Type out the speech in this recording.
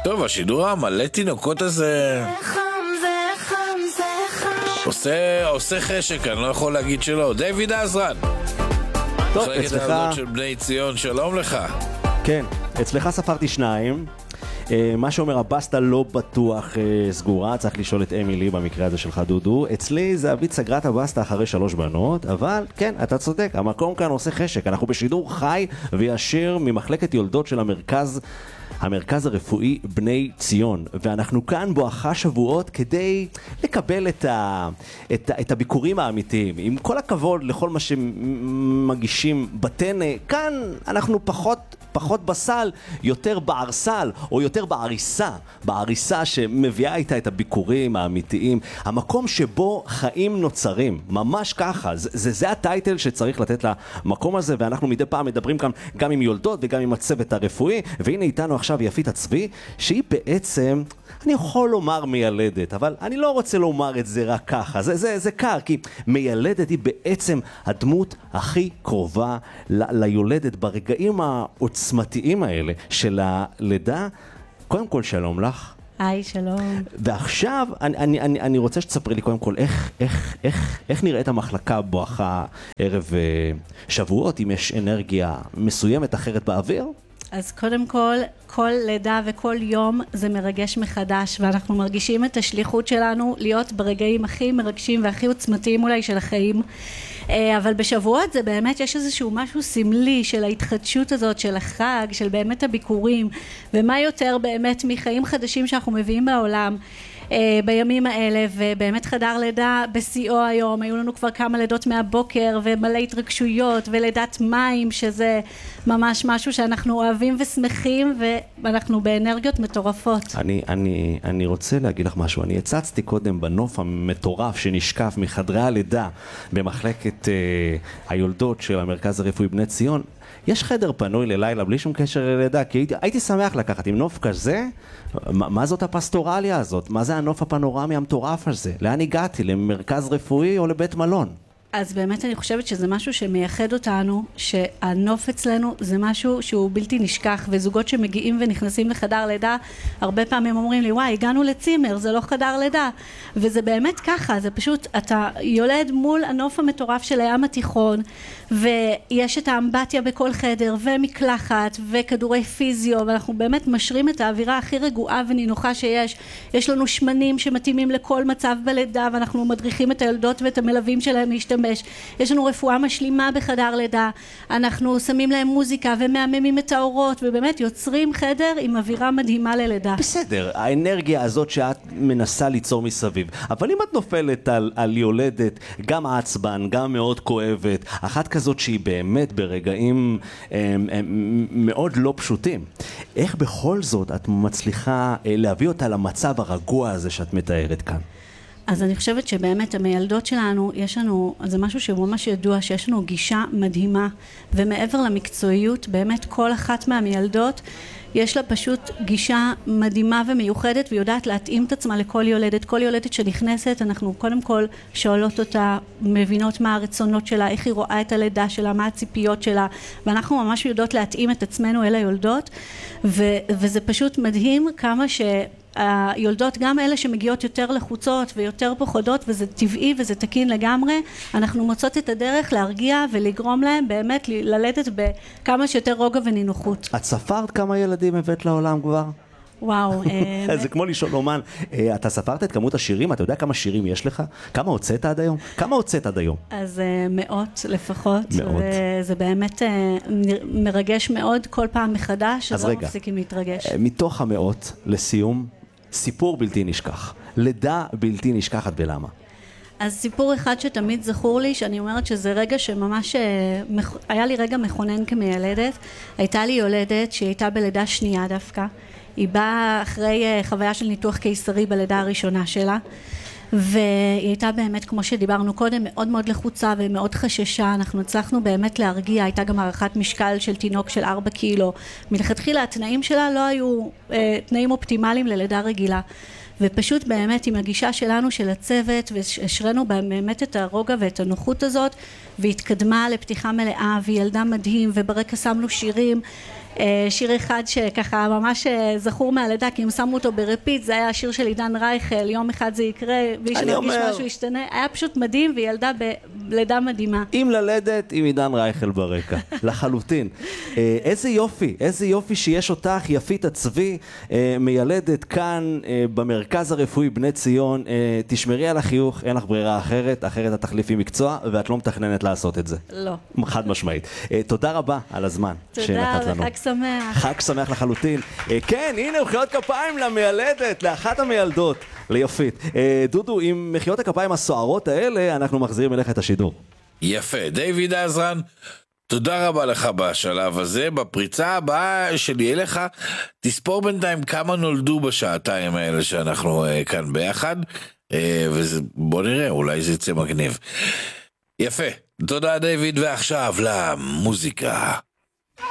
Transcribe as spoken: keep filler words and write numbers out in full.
טוב, השידור המלא תינוקות הזה עושה, עושה חשק, אני לא יכול להגיד שלא. דיוויד עזרן, טוב, אצלך של בני ציון, שלום לך. כן, אצלך ספרתי שניים. מה שאומר הבסטה לא בטוח סגורה, צריך לשאול את אמילי במקרה הזה שלך דודו. אצלי זה אבית סגרה את הבסטה אחרי שלוש בנות, אבל כן, אתה צודק, המקום כאן עושה חשק. אנחנו בשידור חי וישיר ממחלקת יולדות של המרכז המרכז הרפואי בני ציון, ואנחנו כאן בואכה שבועות כדי לקבל את, ה, את, ה, את הביקורים האמיתיים. עם כל הכבוד לכל מה שמגישים בטנא, כאן אנחנו פחות, פחות בסל, יותר בערסל, או יותר בעריסה, בעריסה שמביאה איתה את הביקורים האמיתיים, המקום שבו חיים נוצרים, ממש ככה. זה, זה, זה הטייטל שצריך לתת למקום הזה, ואנחנו מדי פעם מדברים כאן גם עם יולדות וגם עם הצוות הרפואי, והנה איתנו עכשיו יפית הצבי, שהיא בעצם, אני יכול לומר מיילדת, אבל אני לא רוצה לומר את זה רק ככה, זה, זה, זה קר, כי מיילדת היא בעצם הדמות הכי קרובה ל- ליולדת ברגעים העוצמתיים האלה של הלידה. קודם כל שלום לך. היי, שלום. ועכשיו אני, אני, אני, אני רוצה שתספרי לי קודם כל איך, איך, איך, איך נראית המחלקה בואכה ערב שבועות, אם יש אנרגיה מסוימת אחרת באוויר? אז קודם כל, כל לידה וכל יום זה מרגש מחדש, ואנחנו מרגישים את השליחות שלנו להיות ברגעים הכי מרגשים והכי עוצמתיים אולי של החיים. אבל בשבועות זה באמת, יש איזשהו משהו סמלי של ההתחדשות הזאת, של החג, של באמת הביקורים, ומה יותר באמת מחיים חדשים שאנחנו מביאים בעולם בימים האלה, ובאמת חדר לידה בשיאו היום. היו לנו כבר כמה לידות מהבוקר ומלא התרגשויות ולידת מים, שזה ממש משהו שאנחנו אוהבים ושמחים, ואנחנו באנרגיות מטורפות. אני, אני, אני רוצה להגיד לך משהו. אני הצצתי קודם בנוף המטורף שנשקף מחדרי הלידה במחלקת אה, היולדות של המרכז הרפואי בני ציון. יש חדר פנוי ללילה בלי שום קשר ללידה, כי הייתי, הייתי שמח לקחת עם נוף כזה. מה, מה זאת הפסטורליה הזאת? מה זה הנוף הפנורמי המטורף הזה? לאן הגעתי? למרכז רפואי או לבית מלון? אז באמת אני חושבת שזה משהו שמייחד אותנו, שהנוף אצלנו זה משהו שהוא בלתי נשכח, וזוגות שמגיעים ונכנסים לחדר לידה, הרבה פעמים אומרים לי, וואי, הגענו לצימר, זה לא חדר לידה. וזה באמת ככה, זה פשוט, אתה יולד מול הנוף המטורף של הים התיכון, ויש את האמבטיה בכל חדר, ומקלחת, וכדורי פיזיו, ואנחנו באמת משרים את האווירה הכי רגועה ונינוחה שיש. יש לנו שמנים שמתאימים לכל מצב בלידה, ואנחנו מדריכים את הילדות ואת המלווים שלהם להשתמש. יש לנו רפואה משלימה בחדר לידה, אנחנו שמים להם מוזיקה ומאממים את האורות, ובאמת יוצרים חדר עם אווירה מדהימה ללידה. בסדר, האנרגיה הזאת שאת מנסה ליצור מסביב, אבל אם את נופלת על, על יולדת, גם עצבן, גם מאוד כואבת, אחת כזאת שהיא באמת ברגעים הם, הם, מאוד לא פשוטים, איך בכל זאת את מצליחה להביא אותה למצב הרגוע הזה שאת מתארת כאן? אז אני חושבת שבאמת המיילדות שלנו, יש לנו, זה משהו שממש ידוע, שיש לנו גישה מדהימה, ומעבר למקצועיות, באמת כל אחת מהמיילדות, יש לה פשוט גישה מדהימה ומיוחדת, ויודעת להתאים את עצמה לכל יולדת. כל יולדת שנכנסת, אנחנו קודם כל שואלות אותה, מבינות מה הרצונות שלה, איך היא רואה את הלידה שלה, מה הציפיות שלה, ואנחנו ממש יודעות להתאים את עצמנו אל היולדות, ו- וזה פשוט מדהים כמה ש... היולדות, גם אלה שמגיעות יותר לחוצות ויותר פוחדות, וזה טבעי וזה תקין לגמרי, אנחנו מוצאות את הדרך להרגיע ולגרום להם באמת ללדת בכמה שיותר רוגע ונינוחות. את ספרת כמה ילדים הבאת לעולם כבר? וואו. זה כמו לשאול אומן, אתה ספרת את כמות השירים? אתה יודע כמה שירים יש לך? כמה הוצאת עד היום? כמה הוצאת עד היום? אז מאות לפחות. מאות. וזה באמת מרגש מאוד כל פעם מחדש, אז לא מפסיקים להתרגש. מתוך המאות, לסיום, סיפור בלתי נשכח. לידה בלתי נשכחת ולמה? אז סיפור אחד שתמיד זכור לי, שאני אומרת שזה רגע שממש היה לי רגע מכונן כמיילדת. הייתה לי יולדת שהיא הייתה בלידה שנייה דווקא. היא באה אחרי חוויה של ניתוח קיסרי בלידה הראשונה שלה, והיא הייתה באמת, כמו שדיברנו קודם, מאוד מאוד לחוצה ומאוד חששה. אנחנו הצלחנו באמת להרגיע, הייתה גם הערכת משקל של תינוק של ארבע קילו. מלכתחילה התנאים שלה לא היו אה, תנאים אופטימליים ללידה רגילה. ופשוט באמת עם הגישה שלנו של הצוות, והשרנו באמת את הרוגע ואת הנוחות הזאת, והתקדמה לפתיחה מלאה, והיא ילדה מדהים, וברקע שמנו שירים, שיר אחד שככה ממש זכור מהלידה, כי הם שמו אותו ברפיט, זה היה השיר של עידן רייכל, יום אחד זה יקרה, בלי שנרגיש משהו ישתנה, היה פשוט מדהים, והיא ילדה בלידה מדהימה. עם ללדת, עם עידן רייכל ברקע, לחלוטין. איזה יופי, איזה יופי שיש אותך, יפית הצבי, מיילדת כאן במרכז הרפואי בני ציון, תשמרי על החיוך, אין לך ברירה אחרת, אחרת את תחליפי מקצוע, ואת לא מתכננת לעשות את זה. לא. חד משמעית. תודה רבה על הזמן שנתת לנו. תודה, וחג שמח. חג שמח לחלוטין. כן, הנה, מחיאות כפיים למיילדת, לאחת המיילדות, ליפית. דודו, עם מחיאות הכפיים הסוערות האלה, אנחנו מחזירים אליך את השידור. יפה, דיוויד עזרן, תודה רבה לך בשלב הזה. בפריצה הבאה שלי אליך, תספור בינתיים כמה נולדו בשעתיים האלה שאנחנו uh, כאן ביחד, uh, ובוא נראה, אולי זה יצא מגניב. יפה, תודה דיוויד, ועכשיו למוזיקה.